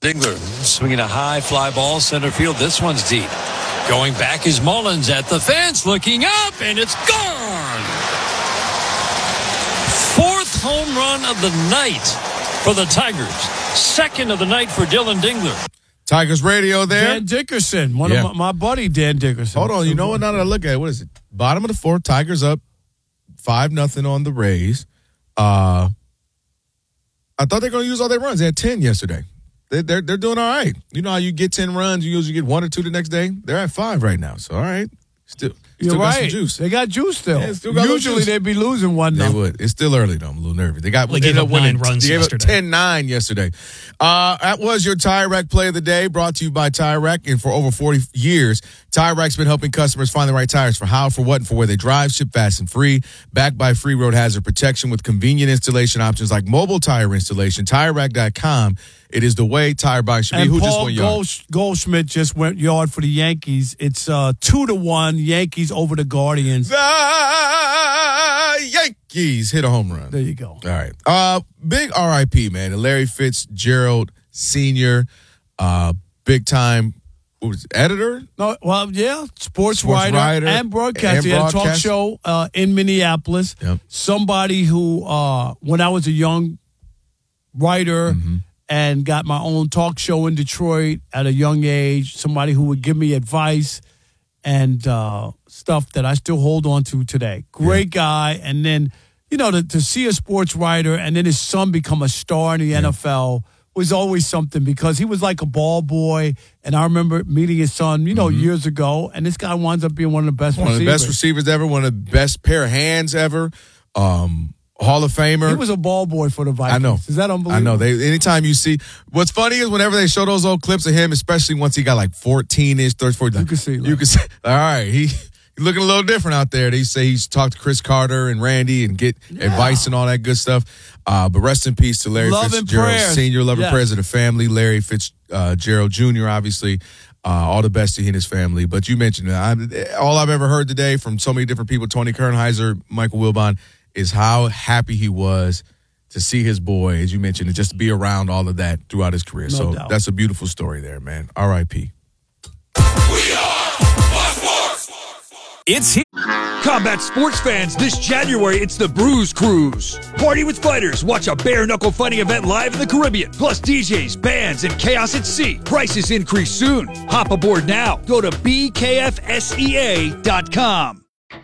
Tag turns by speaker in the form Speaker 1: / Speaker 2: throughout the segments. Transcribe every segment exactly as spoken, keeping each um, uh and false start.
Speaker 1: Dingler swinging a high fly ball center field. This one's deep. Going back is Mullins at the fence, looking up, and it's gone. Fourth home run of the night for the Tigers. Second of the night for Dylan Dingler.
Speaker 2: Tigers radio there.
Speaker 3: Dan Dickerson, one yeah. of my, my buddy Dan Dickerson.
Speaker 2: Hold on, you know what? Now that I look at it, what is it? Bottom of the fourth, Tigers up five nothing on the Rays. Uh, I thought they were going to use all their runs. They had ten yesterday. They, they're they're doing all right. You know how you get ten runs, you usually get one or two the next day. They're at five right now. So all right, still.
Speaker 3: You're
Speaker 2: still
Speaker 3: right.
Speaker 2: Got some juice.
Speaker 3: They got juice still.
Speaker 2: Yeah, still got
Speaker 3: Usually
Speaker 2: juice.
Speaker 3: they'd be losing one.
Speaker 2: They
Speaker 3: nothing.
Speaker 2: would. It's still early though. I'm a little nervous. They got
Speaker 4: they gave up nine runs
Speaker 2: They gave
Speaker 4: yesterday.
Speaker 2: up ten nine yesterday. Uh, that was your Tire Rack play of the day, brought to you by Tire Rack. And for over forty years, Tire Rack's been helping customers find the right tires for how, for what, and for where they drive. Ship fast and free. Backed by free road hazard protection with convenient installation options like mobile tire installation. Tire Rack dot com. It is the way tire buying should be.
Speaker 3: And
Speaker 2: Who
Speaker 3: Paul
Speaker 2: just went yard?
Speaker 3: Gold, Goldschmidt just went yard for the Yankees. It's uh, two to one Yankees over the Guardians.
Speaker 2: The Yankees hit a home run.
Speaker 3: There you go.
Speaker 2: All right. Uh, big R I P, man. Larry Fitzgerald Senior, uh, big time what was it, editor?
Speaker 3: No, well, yeah, sports,
Speaker 2: Sports
Speaker 3: writer,
Speaker 2: writer
Speaker 3: and broadcaster.
Speaker 2: and
Speaker 3: He had a talk
Speaker 2: broadcast.
Speaker 3: show uh, in Minneapolis.
Speaker 2: Yep.
Speaker 3: Somebody who, uh, when I was a young writer
Speaker 2: Mm-hmm.
Speaker 3: and got my own talk show in Detroit at a young age, somebody who would give me advice and uh, stuff that I still hold on to today. Great yeah. guy. And then, you know, to, to see a sports writer and then his son become a star in the yeah. N F L was always something because he was like a ball boy. And I remember meeting his son, you know, mm-hmm. years ago. And this guy winds up being one of the best
Speaker 2: one
Speaker 3: receivers.
Speaker 2: One of the best receivers ever, one of the best pair of hands ever. Um, Hall of Famer.
Speaker 3: He was a ball boy for the Vikings.
Speaker 2: I know.
Speaker 3: Is that unbelievable?
Speaker 2: I know. They anytime you see what's funny is whenever they show those old clips of him, especially once he got like fourteen-ish, thirty, forty.
Speaker 3: You can see. Like,
Speaker 2: you can see. All right. He he's looking a little different out there. They say he's talked to Chris Carter and Randy and get yeah. advice and all that good stuff. Uh, but rest in peace to Larry
Speaker 3: love
Speaker 2: Fitzgerald Senior. Love and
Speaker 3: yes.
Speaker 2: prayers of the family. Larry Fitzgerald Junior, obviously. Uh, all the best to he and his family. But you mentioned it. All I've ever heard today from so many different people, Tony Kornheiser, Michael Wilbon, is how happy he was to see his boy, as you mentioned, and just to be around all of that throughout his career.
Speaker 3: No
Speaker 2: so
Speaker 3: doubt.
Speaker 2: That's a beautiful story there, man. R I P.
Speaker 5: We are Sports.
Speaker 6: It's here. Combat sports fans, this January, it's the Bruise Cruise. Party with fighters. Watch a bare-knuckle fighting event live in the Caribbean. Plus D Js, bands, and chaos at sea. Prices increase soon. Hop aboard now. Go to B K F S E A dot com.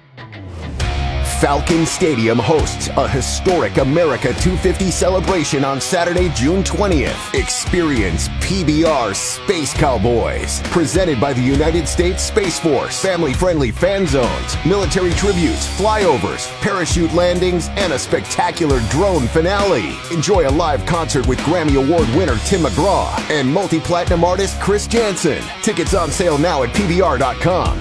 Speaker 7: Falcon Stadium hosts a historic America two fifty celebration on Saturday, June twentieth. Experience P B R Space Cowboys, presented by the United States Space Force. Family-friendly fan zones, military tributes, flyovers, parachute landings, and a spectacular drone finale. Enjoy a live concert with Grammy Award winner Tim McGraw and multi-platinum artist Chris Jansen. Tickets on sale now at P B R dot com.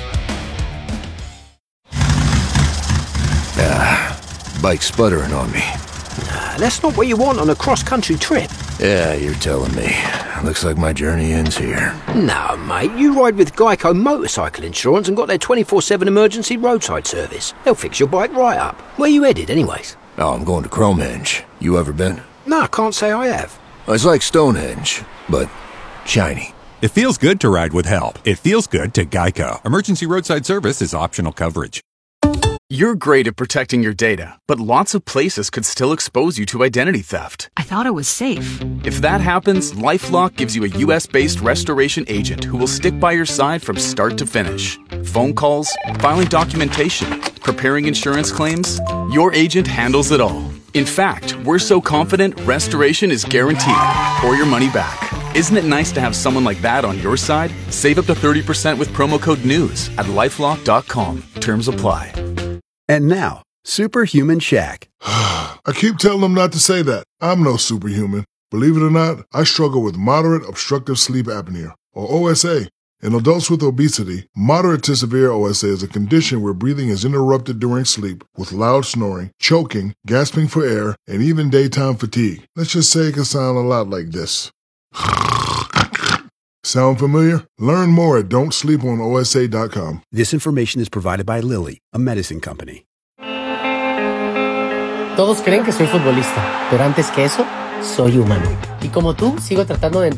Speaker 8: Ah, bike sputtering on me.
Speaker 9: Nah, that's not what you want on a cross-country trip.
Speaker 8: Yeah, you're telling me. Looks like my journey ends here.
Speaker 9: No, mate, you ride with Geico Motorcycle Insurance and got their twenty-four seven emergency roadside service. They'll fix your bike right up. Where you headed, anyways?
Speaker 8: Oh, I'm going to Cromenge. You ever been?
Speaker 9: No, I can't say I have.
Speaker 8: It's like Stonehenge, but shiny.
Speaker 10: It feels good to ride with help. It feels good to Geico. Emergency roadside service is optional coverage.
Speaker 11: You're great at protecting your data, but lots of places could still expose you to identity theft.
Speaker 12: I thought it was safe.
Speaker 11: If that happens, LifeLock gives you a U S-based restoration agent who will stick by your side from start to finish. Phone calls, filing documentation, preparing insurance claims, your agent handles it all. In fact, we're so confident restoration is guaranteed or your money back. Isn't it nice to have someone like that on your side? Save up to thirty percent with promo code NEWS at lifelock dot com. Terms apply.
Speaker 13: And now, Superhuman Shaq.
Speaker 14: I keep telling them not to say that. I'm no superhuman. Believe it or not, I struggle with moderate obstructive sleep apnea, or O S A. In adults with obesity, moderate to severe O S A is a condition where breathing is interrupted during sleep with loud snoring, choking, gasping for air, and even daytime fatigue. Let's just say it can sound a lot like this. Sound familiar? Learn more at don't sleep on O S A dot com.
Speaker 13: This information is provided by Lilly, a medicine company.
Speaker 15: Todos creen que soy futbolista, pero antes que eso, soy humano. Y como tú, sigo tratando de